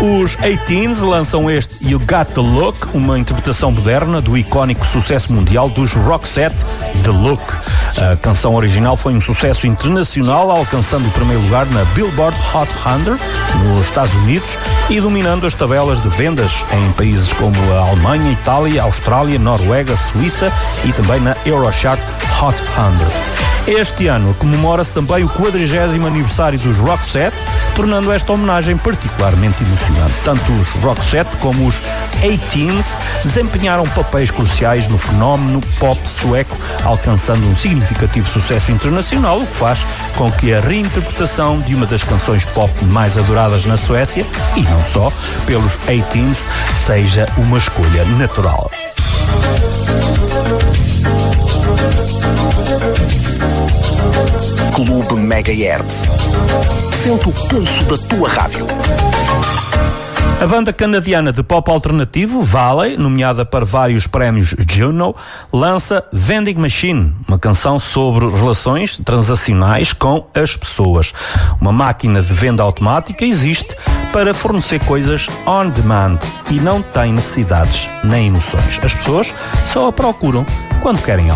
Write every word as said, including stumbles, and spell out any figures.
Os eighteens lançam este You Got The Look, uma interpretação moderna do icónico sucesso mundial dos Roxette, The Look. A canção original foi um sucesso internacional, alcançando o primeiro lugar na Billboard Hot cem nos Estados Unidos e dominando as tabelas de vendas em países como a Alemanha, Itália, Austrália, Noruega, Suíça e também na Eurochart Hot cem. Este ano comemora-se também o quadragésimo aniversário dos Roxette, tornando esta homenagem particularmente emocionante. Tanto os Roxette como os eighteens desempenharam papéis cruciais no fenómeno pop sueco, alcançando um significativo sucesso internacional, o que faz com que a reinterpretação de uma das canções pop mais adoradas na Suécia, e não só, pelos eighteens, seja uma escolha natural. Clube Megahertz. Sente o pulso da tua rádio. A banda canadiana de pop alternativo, Valley, nomeada para vários prémios Juno, lança Vending Machine, uma canção sobre relações transacionais com as pessoas. Uma máquina de venda automática existe para fornecer coisas on demand e não tem necessidades nem emoções. As pessoas só a procuram quando querem algo.